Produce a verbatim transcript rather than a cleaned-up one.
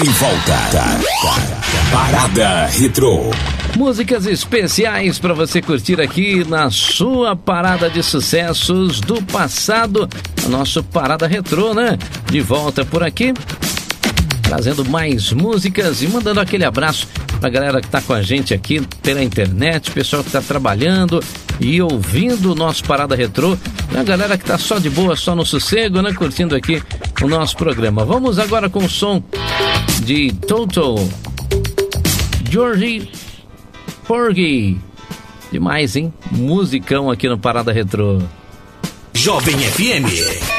em volta. Parada Retrô. Músicas especiais para você curtir aqui na sua parada de sucessos do passado. A nossa Parada Retrô, né? De volta por aqui, trazendo mais músicas e mandando aquele abraço pra galera que tá com a gente aqui pela internet, pessoal que tá trabalhando e ouvindo o nosso Parada Retrô, e a galera que tá só de boa, só no sossego, né? Curtindo aqui o nosso programa. Vamos agora com o som de Toto, Georgie Porgy. Demais, hein? Musicão aqui no Parada Retrô. Jovem F M.